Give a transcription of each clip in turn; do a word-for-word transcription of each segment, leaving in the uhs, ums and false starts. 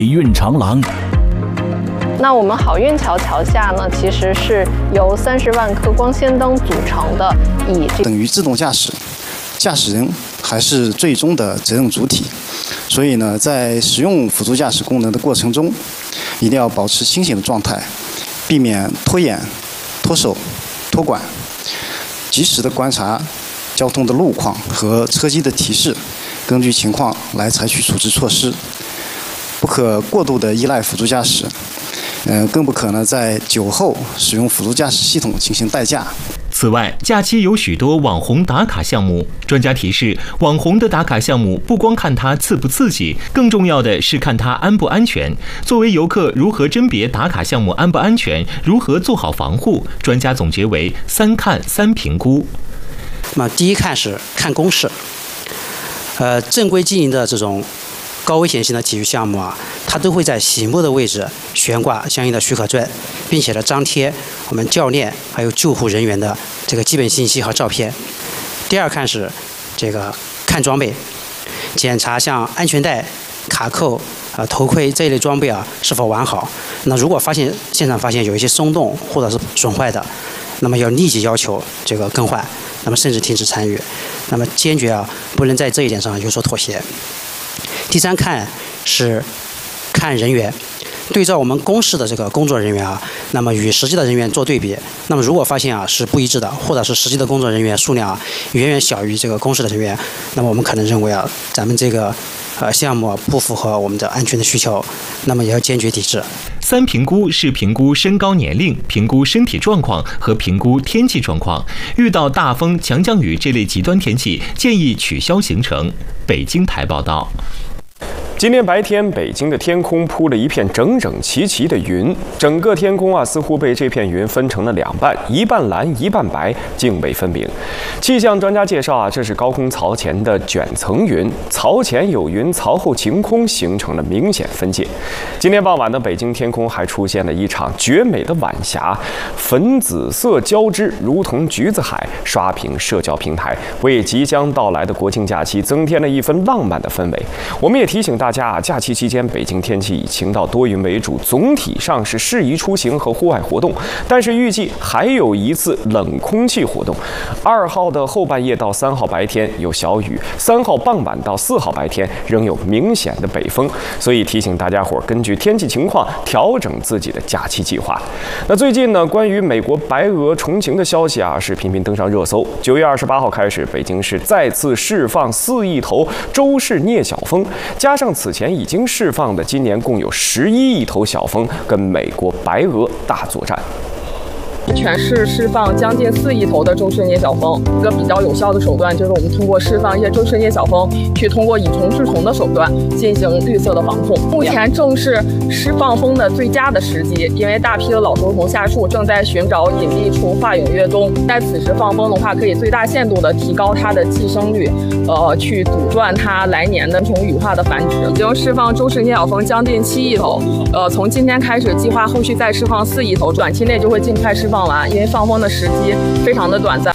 运长廊。 那我们好运桥桥下呢，其实是由三十万颗光纤灯组成的，以这等于自动驾驶，驾驶人还是最终的责任主体。所以呢，在使用辅助驾驶功能的过程中，一定要保持清醒的状态，避免脱眼、脱手、脱管，及时的观察交通的路况和车机的提示，根据情况来采取处置措施。不可过度的依赖辅助驾驶，呃，更不可能在酒后使用辅助驾驶系统进行代驾。 此外，假期有许多网红打卡项目。专家提示，网红的打卡项目不光看它刺不刺激，更重要的是看它安不安全。作为游客，如何甄别打卡项目安不安全？如何做好防护？专家总结为三看三评估。 那么，第一看是看公示，呃，正规经营的这种高危险性的体育项目啊，它都会在醒目的位置悬挂相应的许可证，并且呢张贴我们教练还有救护人员的这个基本信息和照片。第二看是这个看装备，检查像安全带、卡扣、啊头盔这一类装备啊是否完好。那如果发现现场发现有一些松动或者是损坏的，那么要立即要求这个更换，那么甚至停止参与，那么坚决啊不能在这一点上有所妥协。第三看是看人员，对照我们公示的这个工作人员啊，那么与实际的人员做对比，那么如果发现啊是不一致的，或者是实际的工作人员数量啊远远小于这个公示的人员，那么我们可能认为啊咱们这个呃项目不符合我们的安全的需求，那么也要坚决抵制。 三评估是评估身高年龄、评估身体状况和评估天气状况。遇到大风、强降雨这类极端天气，建议取消行程。北京台报道。 今天白天，北京的天空铺了一片整整齐齐的云，整个天空啊，似乎被这片云分成了两半，一半蓝，一半白，泾渭分明。气象专家介绍啊，这是高空槽前的卷层云，槽前有云，槽后晴空，形成了明显分界。今天傍晚的北京天空还出现了一场绝美的晚霞，粉紫色交织，如同橘子海，刷屏社交平台，为即将到来的国庆假期增添了一份浪漫的氛围。我们也提醒大家。大家啊，假期期间，北京天气以晴到多云为主，总体上是适宜出行和户外活动。但是预计还有一次冷空气活动，二号的后半夜到三号白天有小雨，三号傍晚到四号白天仍有明显的北风，所以提醒大家伙儿根据天气情况调整自己的假期计划。那最近呢，关于美国白俄重晴的消息啊，是频频登上热搜。九月二十八号开始，北京市再次释放四亿头周氏镍小蜂，加上此前已经释放的，今年共有十一亿头小蜂，跟美国白俄大作战。 全市释放将近四亿头的周氏镍小蜂，一个比较有效的手段就是我们通过释放一些周氏镍小蜂，去通过以虫治虫的手段进行绿色的防控。目前正是释放蜂的最佳的时机，因为大批的老熟虫下树正在寻找隐蔽处化蛹越冬，在此时放蜂的话，可以最大限度的提高它的寄生率，呃，去阻断它来年的虫羽化的繁殖。已经释放周氏镍小蜂将近七亿头，呃，从今天开始计划后续再释放四亿头，短期内就会尽快释放。放完，因为放蜂的时机非常的短暂。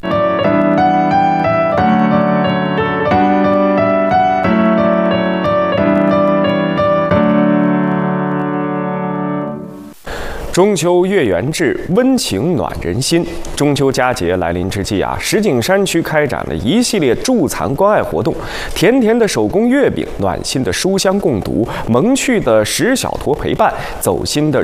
中秋月圆至，温情暖人心。中秋佳节来临之际啊，石景山区开展了一系列助残关爱活动，甜甜的手工月饼，暖心的书香共读，萌趣的石小坨陪伴，走心的